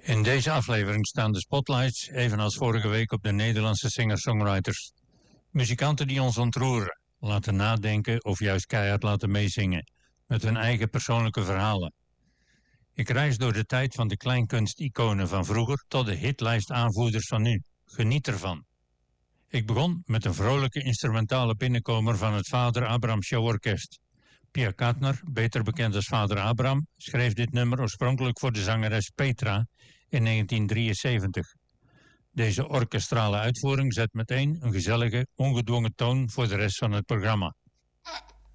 In deze aflevering staan de spotlights, evenals vorige week, op de Nederlandse singer-songwriters. Muzikanten die ons ontroeren, laten nadenken of juist keihard laten meezingen, met hun eigen persoonlijke verhalen. Ik reis door de tijd van de kleinkunsticonen van vroeger tot de hitlijstaanvoerders van nu. Geniet ervan. Ik begon met een vrolijke instrumentale binnenkomer van het Vader Abraham Show Orkest. Pia Katner, beter bekend als Vader Abraham, schreef dit nummer oorspronkelijk voor de zangeres Petra in 1973. Deze orkestrale uitvoering zet meteen een gezellige, ongedwongen toon voor de rest van het programma.